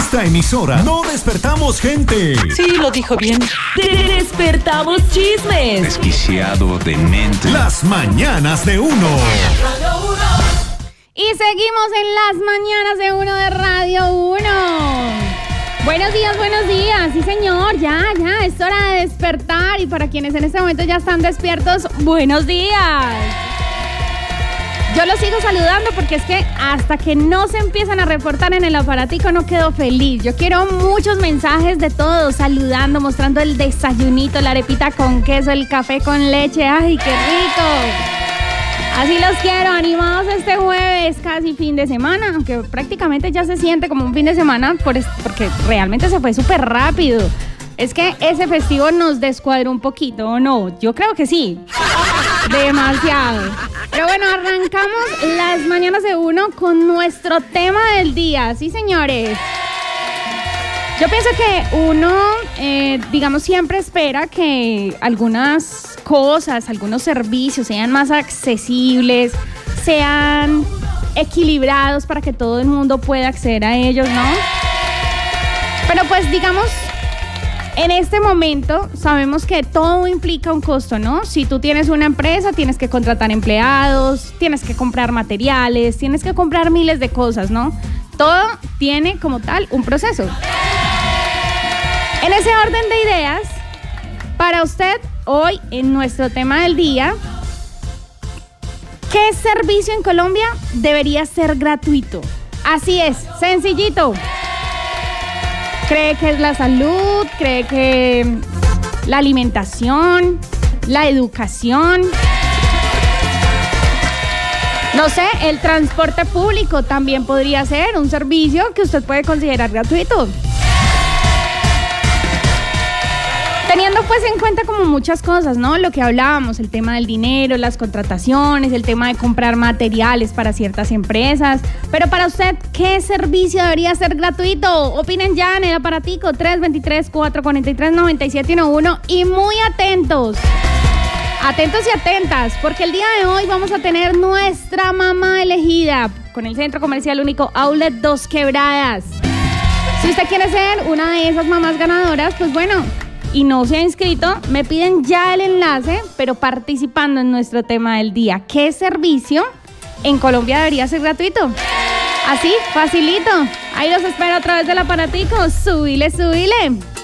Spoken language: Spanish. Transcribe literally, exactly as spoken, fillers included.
esta emisora no despertamos gente. Sí, lo dijo bien. Despertamos chismes. Desquiciado, demente. Las mañanas de uno. Y seguimos en las mañanas de uno de Radio uno. Buenos días, buenos días. Sí, señor, ya, ya, es hora de despertar. Y para quienes en este momento ya están despiertos, buenos días. Yo los sigo saludando porque es que hasta que no se empiezan a reportar en el aparatico no quedo feliz. Yo quiero muchos mensajes de todos, saludando, mostrando el desayunito, la arepita con queso, el café con leche. ¡Ay, qué rico! Así los quiero, animados este jueves, casi fin de semana, aunque prácticamente ya se siente como un fin de semana por es, porque realmente se fue súper rápido. Es que ese festivo nos descuadró un poquito, ¿o no? Yo creo que sí. Demasiado. Pero bueno, arrancamos las mañanas de uno con nuestro tema del día. Sí, señores. Yo pienso que uno, eh, digamos, siempre espera que algunas cosas, algunos servicios sean más accesibles, sean equilibrados para que todo el mundo pueda acceder a ellos, ¿no? Pero pues, digamos, en este momento sabemos que todo implica un costo, ¿no? Si tú tienes una empresa, tienes que contratar empleados, tienes que comprar materiales, tienes que comprar miles de cosas, ¿no? Todo tiene como tal un proceso. En ese orden de ideas, para usted, hoy en nuestro tema del día, ¿qué servicio en Colombia debería ser gratuito? Así es, sencillito. ¿Cree que es la salud? ¿Cree que la alimentación? ¿La educación? No sé, el transporte público también podría ser un servicio que usted puede considerar gratuito. Teniendo pues en cuenta como muchas cosas, ¿no? Lo que hablábamos, el tema del dinero, las contrataciones, el tema de comprar materiales para ciertas empresas. Pero para usted, ¿qué servicio debería ser gratuito? Opinen ya en el aparatico tres dos tres, cuatro cuatro tres, nueve siete uno uno y muy atentos. Atentos y atentas, porque el día de hoy vamos a tener nuestra mamá elegida con el Centro Comercial Único Outlet Dos Quebradas. Si usted quiere ser una de esas mamás ganadoras, pues bueno, y no se ha inscrito, me piden ya el enlace, pero participando en nuestro tema del día. ¿Qué servicio en Colombia debería ser gratuito? Así, facilito. Ahí los espero a través del aparatico. Subile, subile.